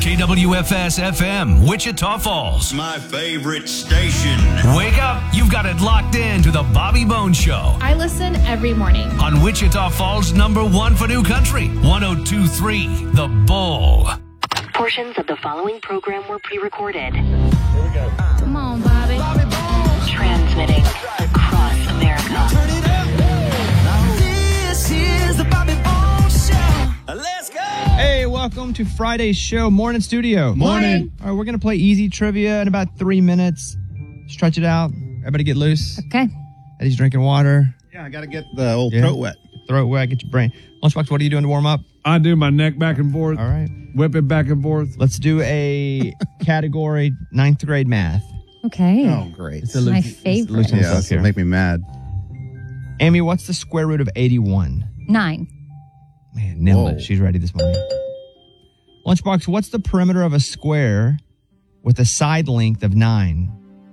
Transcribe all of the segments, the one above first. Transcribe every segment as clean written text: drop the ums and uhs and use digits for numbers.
KWFS FM, Wichita Falls. My favorite station. Wake up, you've got it locked in to the Bobby Bones Show. I listen every morning. On Wichita Falls' #1 for new country, 102.3 The Bull. Portions of the following program were pre-recorded. Here we go. Come on, Bobby. Bobby Bones. Transmitting across America. Turn it up. This is the Bobby Bones Show. Let's go. Hey, welcome to Friday's show. Morning, studio. Morning. All right, we're going to play easy trivia in about 3 minutes. Stretch it out. Everybody get loose. Okay. Eddie's drinking water. Yeah, I got to get the old throat wet. Throat wet. Get your brain. Lunchbox, what are you doing to warm up? I do my neck back and forth. All right. Whip it back and forth. Let's do a category 9th grade math. Okay. Oh, great. It's a My Lucy- favorite. Lucy Yeah, stuff this here. will make me mad. Amy, what's the square root of 81? 9. Man, nailed Whoa. it. She's ready this morning. Lunchbox, what's the perimeter of a square with a side length of 9?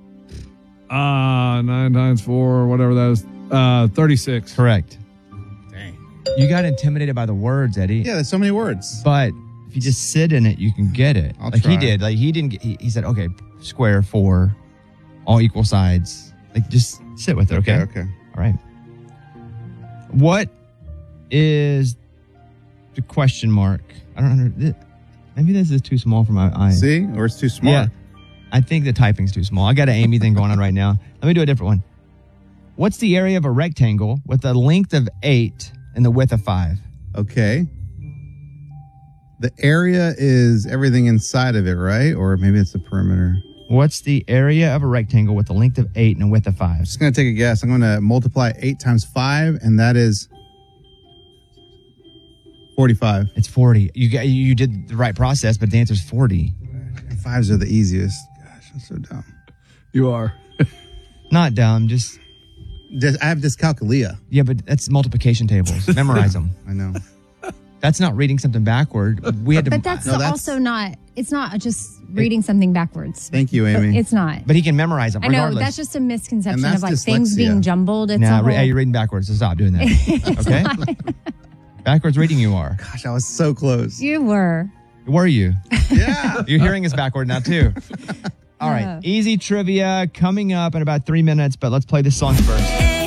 9 times 4, whatever that is. 36. Correct. Dang. You got intimidated by the words, Eddie. Yeah, there's so many words. But if you just sit in it, you can get it. I'll like he try. did. Like he didn't. He said, "Okay, square 4, all equal sides." Like just sit with it. Okay. Okay. All right. What is the question mark? I don't know. Maybe this is too small for my eyes. See? Or it's too smart. Yeah. I think the typing's too small. I got an Amy thing going on right now. Let me do a different one. What's the area of a rectangle with a length of 8 and the width of 5? Okay. The area is everything inside of it, right? Or maybe it's the perimeter. What's the area of a rectangle with a length of 8 and a width of 5? Just going to take a guess. I'm going to multiply 8 times 5, and that is 45. It's 40. You did the right process, but the answer is 40. And 5s are the easiest. Gosh, I'm so dumb. You are. Not dumb, just I have dyscalculia. yeah, but that's multiplication tables. Memorize them. I know. That's not reading something backward. We had to, But that's, No, that's- also not, it's not just reading something backwards. Thank you, Amy. It's not. but he can memorize them I know, regardless. that's just a misconception And of that's like things dyslexia. being jumbled. It's Nah, a whole, you're reading backwards, so stop doing that. Okay? Backwards reading you are. Gosh, I was so close. You were. Were you? Yeah. Your hearing is backward now, too. All right. Yeah. Easy trivia coming up in about 3 minutes, but let's play this song first.